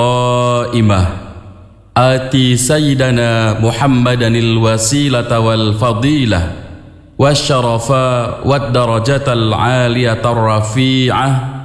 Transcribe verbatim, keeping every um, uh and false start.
قائمة آتي سيدنا محمدا الوسيلة والفضيلة والشرف والدرجة العالية الرفيعة